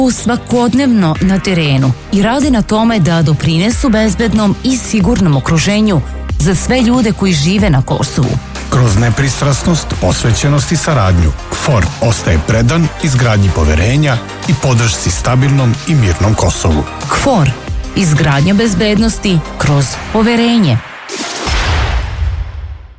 svakodnevno na terenu i rade na tome da doprinesu bezbednom i sigurnom okruženju za sve ljude koji žive na Kosovu. Kroz nepristrasnost, posvećenost i saradnju, KFOR ostaje predan izgradnji poverenja i podršci stabilnom i mirnom Kosovu. KFOR, izgradnja bezbednosti kroz poverenje.